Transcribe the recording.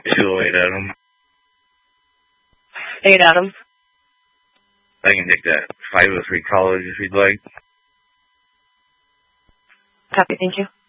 208 Adam. 8 Adam. I can take that 503 college if you'd like. Copy, thank you.